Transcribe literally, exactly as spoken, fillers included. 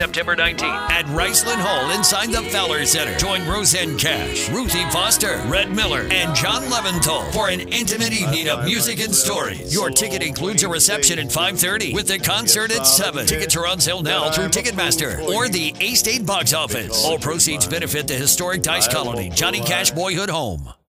September nineteenth at Riceland Hall inside the Fowler Center. Join Roseanne Cash, Ruthie Foster, Red Miller, and John Leventhal for an intimate evening of music and stories. Your ticket includes a reception at five thirty with the concert at seven. Tickets are on sale now through Ticketmaster or the A-State box office. All proceeds benefit the historic Dice Colony, Johnny Cash Boyhood Home.